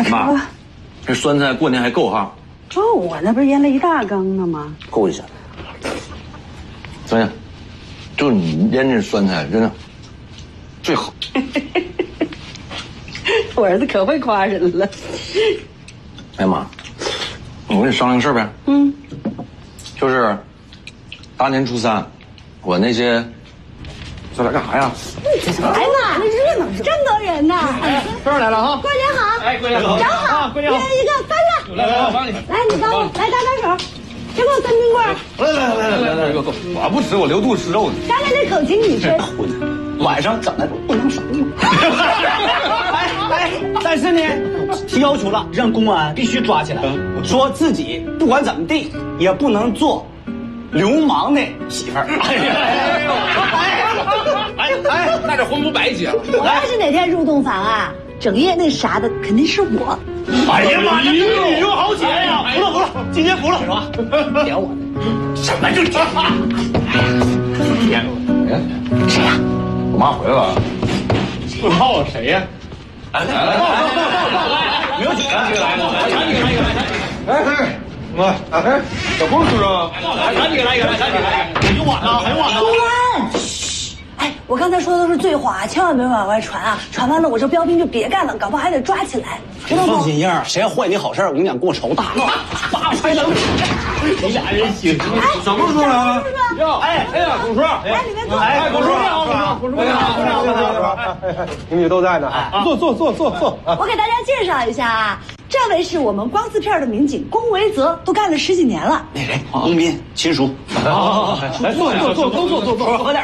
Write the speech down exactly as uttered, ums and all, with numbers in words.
妈，这酸菜过年还够哈？ 够啊，那不是腌了一大缸呢吗？ 够一下。酸菜，就你腌这酸菜真的最好。 我儿子可会夸人了。 哎妈，我跟你商量个事儿呗。 嗯。 就是大年初三，我那些。这来干啥呀？ 哎妈，那热闹，这么多人呢！ 芬儿来了哈！ 过年好！ 哎，过年好！ 正好， 过年好！ 约一个翻了。 来来，我帮你。 来，你帮我，来搭搭手。别给我三冰棍儿。 来来来来来来，够够！我不吃，我留肚吃肉呢。 刚才那口琴你吃。 晚上整的不能少。哎哎，但是呢，提要求了，让公安必须抓起来，说自己不管怎么地也不能做流氓的媳妇儿。哎呀！ 哎哎，那这婚不白结了？ 我要是哪天入洞房啊，整夜那啥的肯定是我。 哎呀妈，这女中豪杰呀！服了服了，今天服了，是吧？点我的，什么就点？ 点我！ 哎， 谁呀？ 我妈回来了。 不知道谁呀？ 来来来，报报报报报！没有几个，几个来，来几个来一个来。 哎哎，妈，哎，小公主啊， 来，咱几个来一个，来，咱几个来一个。 很晚了，很晚了。 公安，嘘！哎，我刚才说的都是醉话，千万别往外传啊！传完了，我这标兵就别干了，搞不好还得抓起来，知道不？ 放心样，谁要坏你好事，我跟你讲，跟我仇大。八拍灯， 你俩人行。 小公主来了。 哟，哎哎呀，公叔， 来里面坐。 哎，公叔你好，公叔，公叔你好，公叔你好。 你们都在呢，坐坐坐坐坐。 我给大家介绍一下啊，这位是我们光字片的民警龚维泽，都干了十几年了。 那谁，公民亲属。 来坐坐坐，都坐坐坐，喝点。